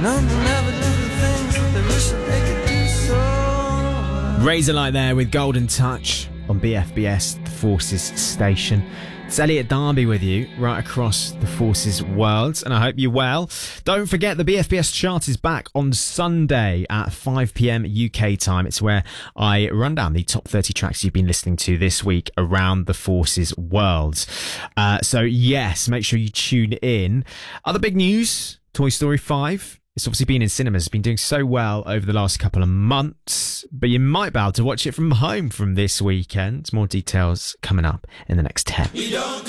None will ever do the things that they wish that they could do so well. Razorlight there with Golden Touch on BFBS, the Forces station. It's Elliot Darby with you right across the Forces world, and I hope you're well. Don't forget the BFBS chart is back on Sunday at 5 p.m. UK time. It's where I run down the top 30 tracks you've been listening to this week around the Forces world. So yes, make sure you tune in. Other big news, Toy Story 5. It's obviously been in cinemas, been doing so well over the last couple of months, but you might be able to watch it from home from this weekend. More details coming up in the next 10. We don't